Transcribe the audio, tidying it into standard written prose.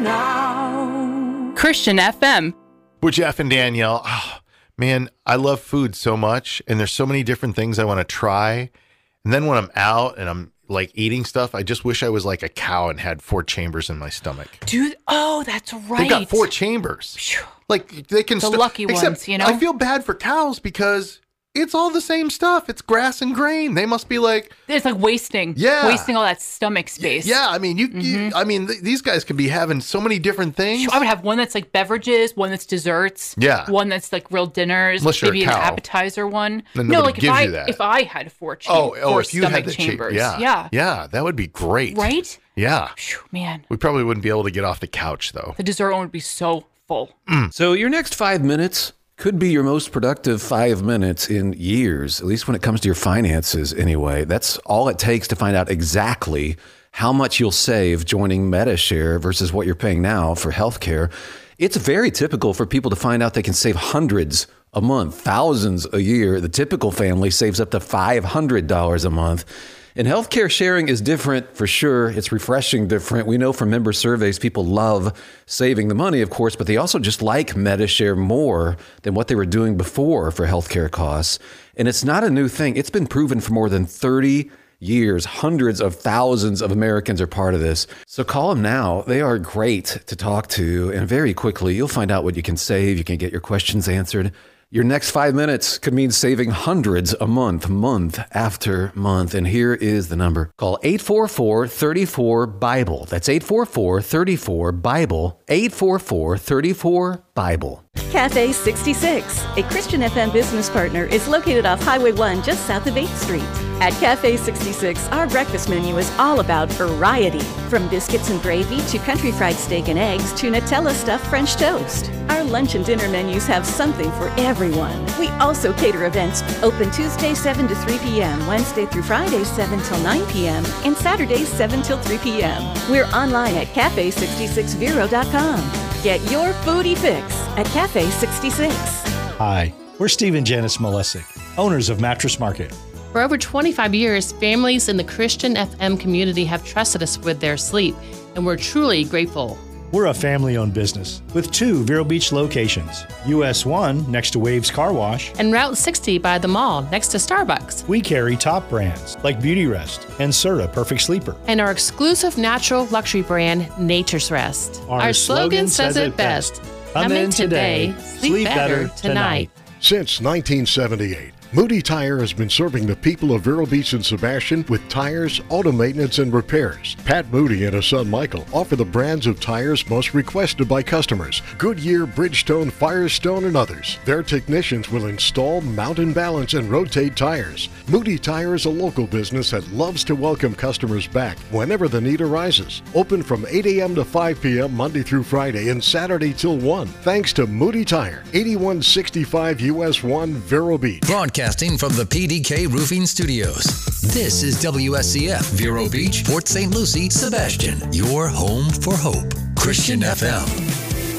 now. Christian FM. With Jeff and Danielle. Oh, man, I love food so much, and there's so many different things I want to try. And then when I'm out and I'm like eating stuff, I just wish I was like a cow and had 4 chambers in my stomach. Dude, oh, that's right. They got 4 chambers. Like they can the lucky ones, you know? I feel bad for cows because it's all the same stuff. It's grass and grain. They must be like... It's like wasting. Yeah. Wasting all that stomach space. Yeah, I mean, these guys could be having so many different things. I would have one that's like beverages, one that's desserts. Yeah. One that's like real dinners. Unless you're maybe a cow. an appetizer one. Then No, nobody like gives you that. if I had 4 if you had the chambers. Yeah, that would be great. Right? Yeah. Phew, man. We probably wouldn't be able to get off the couch, though. The dessert one would be so full. So your next 5 minutes could be your most productive 5 minutes in years, at least when it comes to your finances anyway. That's all it takes to find out exactly how much you'll save joining MediShare versus what you're paying now for healthcare. It's very typical for people to find out they can save hundreds a month, thousands a year. The typical family saves up to $500 a month. And healthcare sharing is different for sure. It's refreshing different. We know from member surveys, people love saving the money, of course, but they also just like MediShare more than what they were doing before for healthcare costs. And it's not a new thing. It's been proven for more than 30 years. Hundreds of thousands of Americans are part of this. So call them now. They are great to talk to. And very quickly, you'll find out what you can save. You can get your questions answered. Your next 5 minutes could mean saving hundreds a month, month after month. And here is the number. Call 844-34-BIBLE. That's 844-34-BIBLE. 844-34-BIBLE. Cafe 66, a Christian FM business partner, is located off Highway 1 just south of 8th Street. At Cafe 66, our breakfast menu is all about variety, from biscuits and gravy to country fried steak and eggs to Nutella stuffed French toast. Our lunch and dinner menus have something for everyone. We also cater events, open Tuesdays 7 to 3 p.m., Wednesday through Fridays 7 till 9 p.m., and Saturdays 7 till 3 p.m. We're online at cafe66vero.com. Get your foodie fix at Cafe 66. Hi, we're Steve and Janice Malesic, owners of Mattress Market. For over 25 years, families in the Christian FM community have trusted us with their sleep, and we're truly grateful. We're a family-owned business with 2 Vero Beach locations, US 1 next to Waves Car Wash, and Route 60 by the mall next to Starbucks. We carry top brands like Beauty Rest and Serta Perfect Sleeper. And our exclusive natural luxury brand, Nature's Rest. Our slogan says it best. Come in today, sleep better tonight. Since 1978, Moody Tire has been serving the people of Vero Beach and Sebastian with tires, auto maintenance, and repairs. Pat Moody and his son Michael offer the brands of tires most requested by customers: Goodyear, Bridgestone, Firestone, and others. Their technicians will install, mount and balance, and rotate tires. Moody Tire is a local business that loves to welcome customers back whenever the need arises. Open from 8 a.m. to 5 p.m. Monday through Friday and Saturday till 1. Thanks to Moody Tire, 8165 US 1, Vero Beach. Broadcasting from the PDK Roofing Studios. This is WSCF, Vero Beach, Port St. Lucie, Sebastian, your home for hope. Christian FM.